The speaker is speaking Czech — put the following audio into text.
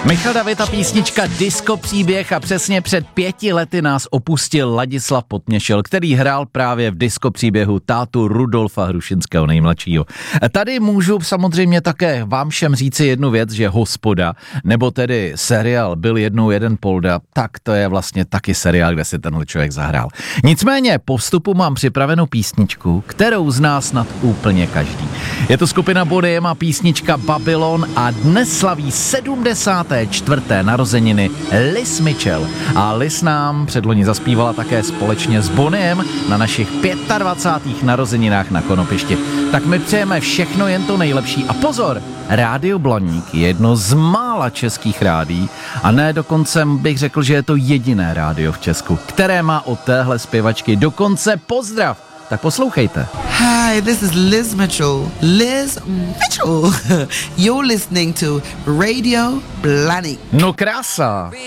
Michal David a písnička Disco příběh a přesně před 5 lety nás opustil Ladislav Potměšil, který hrál právě v Disco příběhu tátu Rudolfa Hrušinského nejmladšího. Tady můžu samozřejmě také vám všem říci jednu věc, že Hospoda, nebo tedy seriál Byl jednou jeden Polda, tak to je vlastně taky seriál, kde si tenhle člověk zahrál. Nicméně po vstupu mám připravenou písničku, kterou zná snad úplně každý. Je to skupina Bodym a písnička Babylon a dnes slaví 74. narozeniny Liz Mitchell. A Liz nám předloni zaspívala také společně s Boniem na našich 25. narozeninách na Konopišti. Tak my přejeme všechno jen to nejlepší. A pozor, Rádio Blaník je jedno z mála českých rádií a ne dokonce bych řekl, že je to jediné rádio v Česku, které má od téhle zpěvačky dokonce pozdrav. Tak poslouchejte. Hi, this is Liz Mitchell. Liz Mitchell. You're listening to Radio Blaník. No krása.